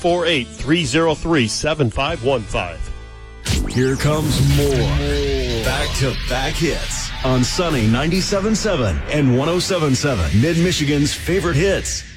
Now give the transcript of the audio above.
848-303-7515. Here comes more back-to-back hits on Sunny 97.7 and 107.7, Mid-Michigan's favorite hits.